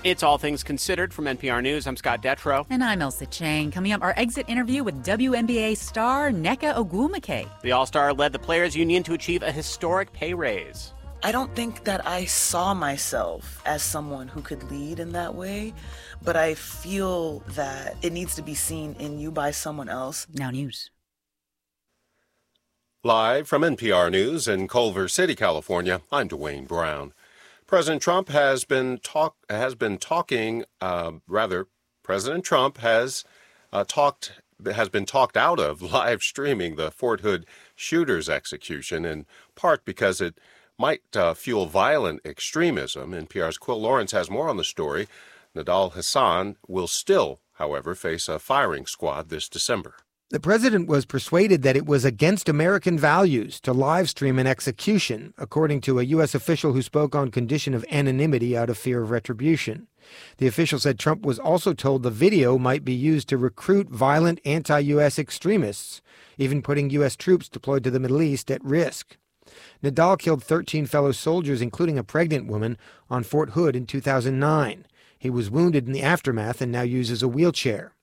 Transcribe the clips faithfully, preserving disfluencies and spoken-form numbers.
It's All Things Considered from N P R News. I'm Scott Detrow. And I'm Elsa Chang. Coming up, our exit interview with W N B A star Nneka Ogwumike. The All-Star led the Players Union to achieve a historic pay raise. I don't think that I saw myself as someone who could lead in that way, but I feel that it needs to be seen in you by someone else. Now news. Live from N P R News in Culver City, California, I'm Dwayne Brown. President Trump has been talk has been talking. Uh, rather, President Trump has uh, talked has been talked out of live streaming the Fort Hood shooter's execution, in part because it might uh, fuel violent extremism. N P R's Quill Lawrence has more on the story. Nidal Hasan will still, however, face a firing squad this December. The president was persuaded that it was against American values to live stream an execution, according to a U S official who spoke on condition of anonymity out of fear of retribution. The official said Trump was also told the video might be used to recruit violent anti-U S extremists, even putting U S troops deployed to the Middle East at risk. Nidal killed thirteen fellow soldiers, including a pregnant woman, on Fort Hood in two thousand nine. He was wounded in the aftermath and now uses a wheelchair.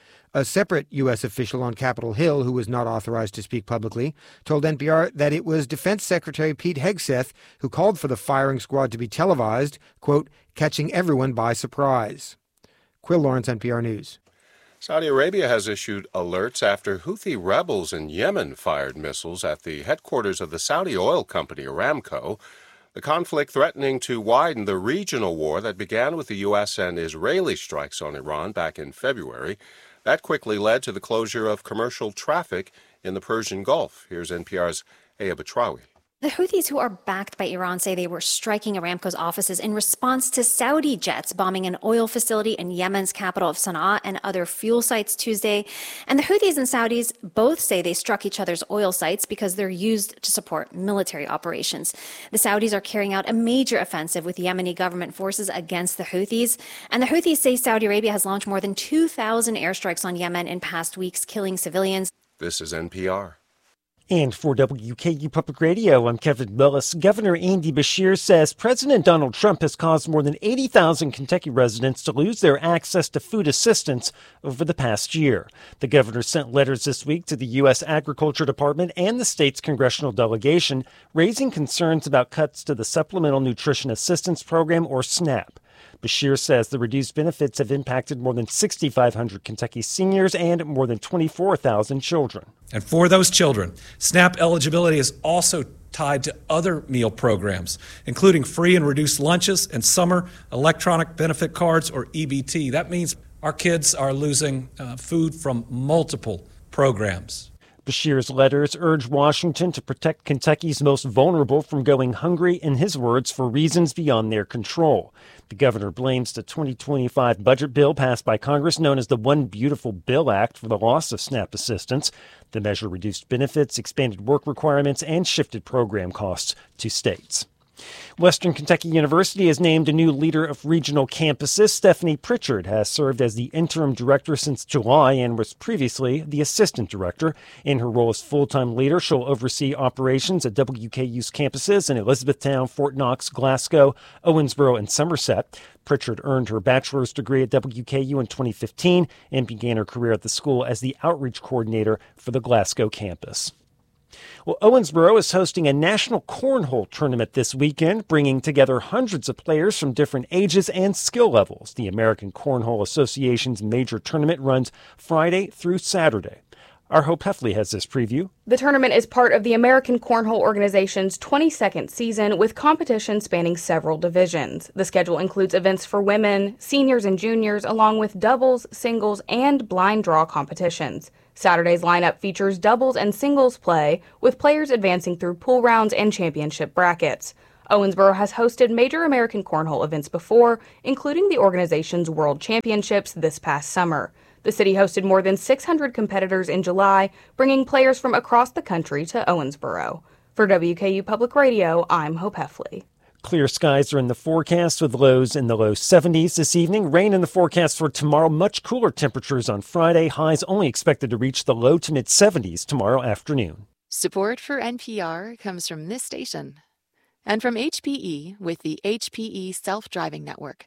A separate U S official on Capitol Hill, who was not authorized to speak publicly, told N P R that it was Defense Secretary Pete Hegseth who called for the firing squad to be televised, quote, catching everyone by surprise. Quill Lawrence, N P R News. Saudi Arabia has issued alerts after Houthi rebels in Yemen fired missiles at the headquarters of the Saudi oil company Aramco. The conflict threatening to widen the regional war that began with the U S and Israeli strikes on Iran back in February. That quickly led to the closure of commercial traffic in the Persian Gulf. Here's N P R's Aya Batrawi. The Houthis, who are backed by Iran, say they were striking Aramco's offices in response to Saudi jets bombing an oil facility in Yemen's capital of Sana'a and other fuel sites Tuesday. And the Houthis and Saudis both say they struck each other's oil sites because they're used to support military operations. The Saudis are carrying out a major offensive with Yemeni government forces against the Houthis. And the Houthis say Saudi Arabia has launched more than two thousand airstrikes on Yemen in past weeks, killing civilians. This is N P R. And for W K U Public Radio, I'm Kevin Willis. Governor Andy Beshear says President Donald Trump has caused more than eighty thousand Kentucky residents to lose their access to food assistance over the past year. The governor sent letters this week to the U S Agriculture Department and the state's congressional delegation, raising concerns about cuts to the Supplemental Nutrition Assistance Program, or SNAP. Beshear says the reduced benefits have impacted more than six thousand five hundred Kentucky seniors and more than twenty-four thousand children. And for those children, SNAP eligibility is also tied to other meal programs, including free and reduced lunches and summer electronic benefit cards, or E B T. That means our kids are losing uh, food from multiple programs. Beshear's letters urge Washington to protect Kentucky's most vulnerable from going hungry, in his words, for reasons beyond their control. The governor blames the twenty twenty-five budget bill passed by Congress, known as the One Beautiful Bill Act, for the loss of SNAP assistance. The measure reduced benefits, expanded work requirements, and shifted program costs to states. Western Kentucky University has named a new leader of regional campuses. Stephanie Pritchard has served as the interim director since July and was previously the assistant director. In her role as full-time leader, she'll oversee operations at W K U's campuses in Elizabethtown, Fort Knox, Glasgow, Owensboro, and Somerset. Pritchard earned her bachelor's degree at W K U in twenty fifteen and began her career at the school as the outreach coordinator for the Glasgow campus. Well, Owensboro is hosting a national cornhole tournament this weekend, bringing together hundreds of players from different ages and skill levels. The American Cornhole Association's major tournament runs Friday through Saturday. Our Hope Heffley has this preview. The tournament is part of the American Cornhole Organization's twenty-second season, with competition spanning several divisions. The schedule includes events for women, seniors and juniors, along with doubles, singles, and blind draw competitions. Saturday's lineup features doubles and singles play, with players advancing through pool rounds and championship brackets. Owensboro has hosted major American Cornhole events before, including the organization's World Championships this past summer. The city hosted more than six hundred competitors in July, bringing players from across the country to Owensboro. For W K U Public Radio, I'm Hope Heffley. Clear skies are in the forecast with lows in the low seventies this evening. Rain in the forecast for tomorrow. Much cooler temperatures on Friday. Highs only expected to reach the low to mid seventies tomorrow afternoon. Support for N P R comes from this station and from H P E with the H P E Self-Driving Network.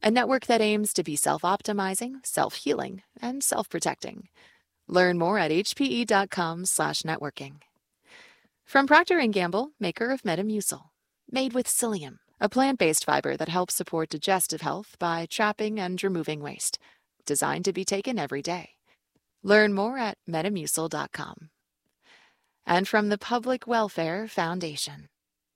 a network that aims to be self-optimizing, self-healing, and self-protecting. Learn more at hpe.com slash networking. From Procter and Gamble, maker of Metamucil, made with psyllium, a plant-based fiber that helps support digestive health by trapping and removing waste. Designed to be taken every day. Learn more at metamucil dot com. And from the Public Welfare Foundation.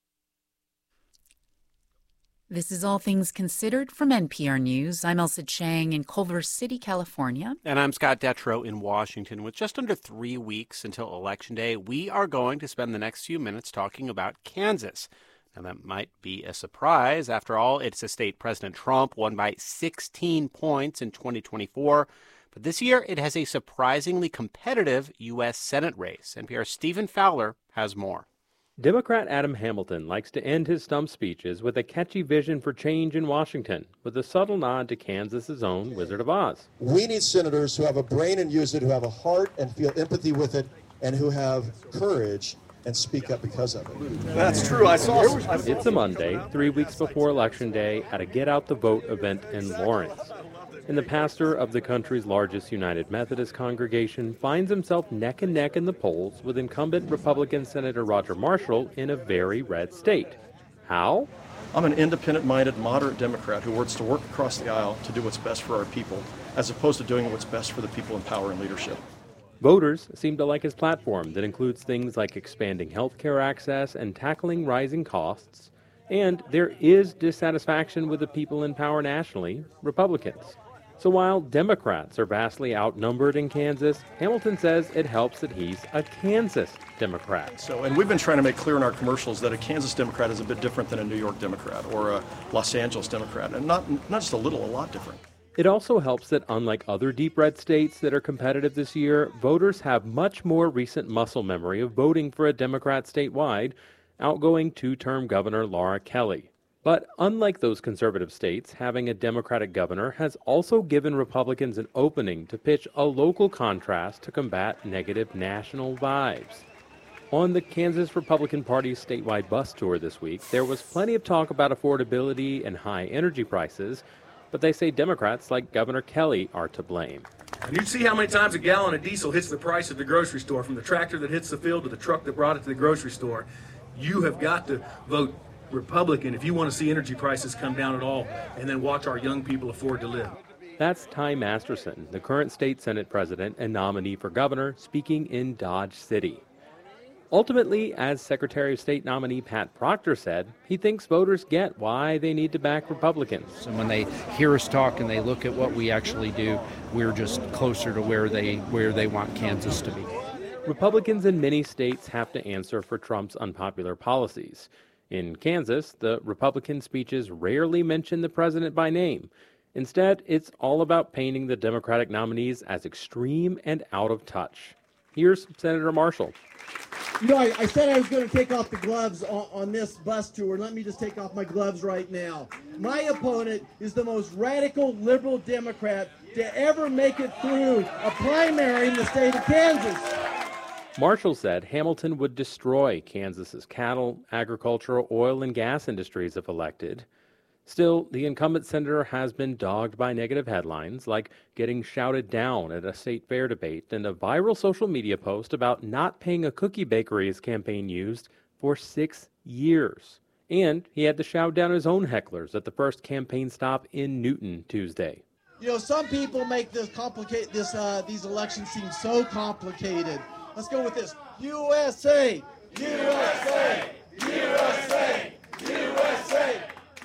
This is All Things Considered from N P R News. I'm Elsa Chang in Culver City, California. And I'm Scott Detrow in Washington. With just under three weeks until Election Day, we are going to spend the next few minutes talking about Kansas. Now, that might be a surprise. After all, it's a state President Trump won by sixteen points in twenty twenty-four. But this year, it has a surprisingly competitive U S Senate race. N P R's Stephen Fowler has more. Democrat Adam Hamilton likes to end his stump speeches with a catchy vision for change in Washington, with a subtle nod to Kansas's own Wizard of Oz. We need senators who have a brain and use it, who have a heart and feel empathy with it, and who have courage and speak up because of it. That's true. I saw. It's a Monday, three weeks before Election Day, at a Get Out the Vote event in Lawrence. And the pastor of the country's largest United Methodist congregation finds himself neck and neck in the polls with incumbent Republican Senator Roger Marshall in a very red state. How? I'm an independent-minded, moderate Democrat who wants to work across the aisle to do what's best for our people, as opposed to doing what's best for the people in power and leadership. Voters seem to like his platform that includes things like expanding health care access and tackling rising costs. And there is dissatisfaction with the people in power nationally, Republicans. So while Democrats are vastly outnumbered in Kansas, Hamilton says it helps that he's a Kansas Democrat. So, and we've been trying to make clear in our commercials that a Kansas Democrat is a bit different than a New York Democrat or a Los Angeles Democrat, and not not just a little, a lot different. It also helps that unlike other deep red states that are competitive this year, voters have much more recent muscle memory of voting for a Democrat statewide, outgoing two-term Governor Laura Kelly. But unlike those conservative states, having a Democratic governor has also given Republicans an opening to pitch a local contrast to combat negative national vibes. On the Kansas Republican Party's statewide bus tour this week, there was plenty of talk about affordability and high energy prices, but they say Democrats like Governor Kelly are to blame. And you see how many times a gallon of diesel hits the price at the grocery store, from the tractor that hits the field to the truck that brought it to the grocery store. You have got to vote Republican if you want to see energy prices come down at all, and then watch our young people afford to live. That's Ty Masterson, the current state Senate president and nominee for governor, speaking in Dodge City. Ultimately, as Secretary of State nominee Pat Proctor said, he thinks voters get why they need to back Republicans. And when they hear us talk and they look at what we actually do, we're just closer to where they where they want Kansas to be. Republicans in many states have to answer for Trump's unpopular policies. In Kansas, the Republican speeches rarely mention the president by name. Instead, it's all about painting the Democratic nominees as extreme and out of touch. Here's Senator Marshall. You know, I, I said I was going to take off the gloves on, on this bus tour. Let me just take off my gloves right now. My opponent is the most radical liberal Democrat to ever make it through a primary in the state of Kansas. Marshall said Hamilton would destroy Kansas's cattle, agricultural, oil, and gas industries if elected. Still, the incumbent senator has been dogged by negative headlines, like getting shouted down at a state fair debate and a viral social media post about not paying a cookie bakery his campaign used for six years. And he had to shout down his own hecklers at the first campaign stop in Newton Tuesday. You know, some people make this complicate this uh, these elections seem so complicated. Let's go with this. U S A! U S A! U S A! U S A!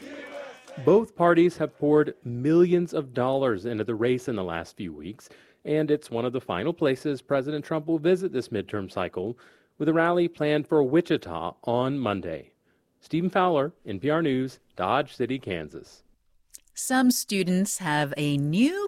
Both parties have poured millions of dollars into the race in the last few weeks, and it's one of the final places President Trump will visit this midterm cycle, with a rally planned for Wichita on Monday. Stephen Fowler, N P R News, Dodge City, Kansas. Some students have a new